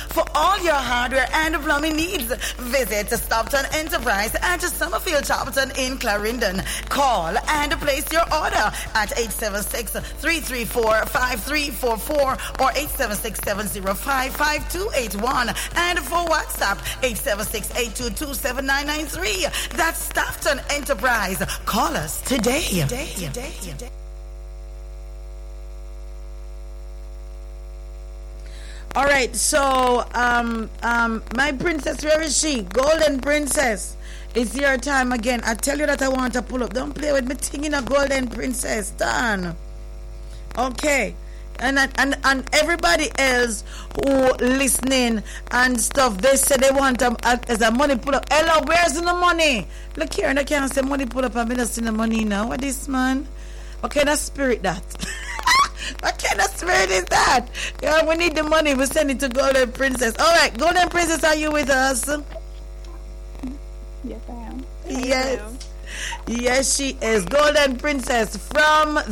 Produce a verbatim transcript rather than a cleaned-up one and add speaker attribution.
Speaker 1: For all your hardware and plumbing needs, visit Stockton Enterprise at Summerfield Charlton in Clarendon. Call and place your order at eight seven six, three three four, five three four four or eight seven six, seven zero five, five two eight one. And for WhatsApp, eight seven six, eight two two, seven nine nine three. That's Stockton Enterprise. Call us today. Today, today, today. All right, so um, um, my princess, where is she? Golden Princess. It's your time again. I tell you that I want to pull up. Don't play with me thinking a Golden Princess. Done. Okay. And, and and everybody else who listening and stuff, they say they want a, a, as a money pull up. Hello, where's the money? Look here, and I can't say money pull up. I'm not seeing the money now. What is, man? What kind of spirit that? What kind of spirit is that? Yeah, we need the money. We send it to Golden Princess. All right, Golden Princess, are you with us?
Speaker 2: Yes, I am.
Speaker 1: Yes. Yes, she is. Golden Princess from